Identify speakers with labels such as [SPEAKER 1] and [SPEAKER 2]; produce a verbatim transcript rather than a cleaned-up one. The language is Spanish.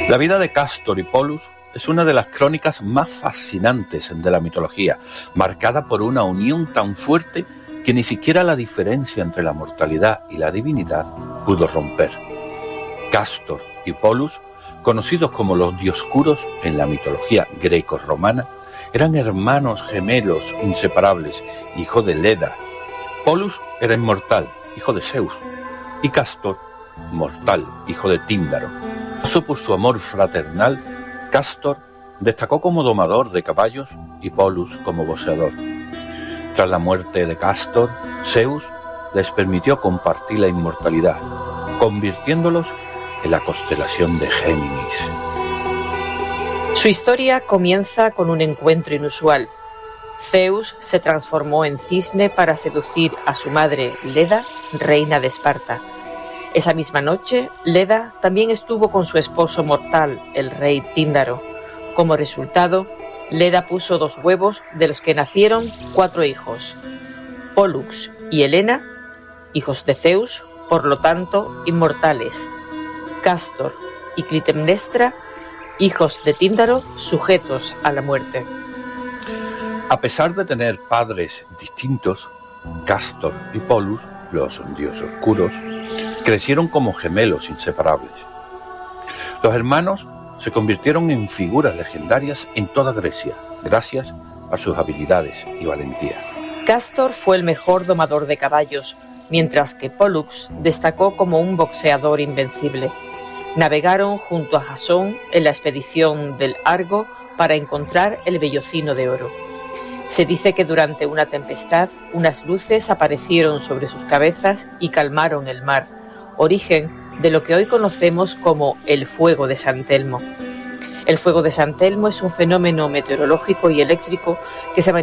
[SPEAKER 1] La vida de Cástor y Pólux es una de las crónicas más fascinantes de la mitología, marcada por una unión tan fuerte que ni siquiera la diferencia entre la mortalidad y la divinidad pudo romper. Cástor y Pólux, conocidos como los dioscuros en la mitología greco-romana, eran hermanos gemelos inseparables, hijo de Leda. Pólux era inmortal, hijo de Zeus, y Cástor, mortal, hijo de Tíndaro. Por su amor fraternal, Cástor destacó como domador de caballos y Pólux como boxeador. Tras la muerte de Cástor, Zeus les permitió compartir la inmortalidad, convirtiéndolos en la constelación de Géminis.
[SPEAKER 2] Su historia comienza con un encuentro inusual. Zeus se transformó en cisne para seducir a su madre Leda, reina de Esparta. Esa misma noche, Leda también estuvo con su esposo mortal, el rey Tíndaro. Como resultado, Leda puso dos huevos de los que nacieron cuatro hijos. Pólux y Helena, hijos de Zeus, por lo tanto, inmortales. Cástor y Clitemnestra, hijos de Tíndaro, sujetos a la muerte.
[SPEAKER 1] A pesar de tener padres distintos, Cástor y Pólux, los dioses oscuros, crecieron como gemelos inseparables. Los hermanos se convirtieron en figuras legendarias en toda Grecia, gracias a sus habilidades y valentía.
[SPEAKER 2] Cástor fue el mejor domador de caballos, mientras que Pólux destacó como un boxeador invencible. Navegaron junto a Jasón en la expedición del Argo para encontrar el vellocino de oro. Se dice que durante una tempestad unas luces aparecieron sobre sus cabezas y calmaron el mar, origen de lo que hoy conocemos como el fuego de San Telmo. El fuego de San Telmo es un fenómeno meteorológico y eléctrico que se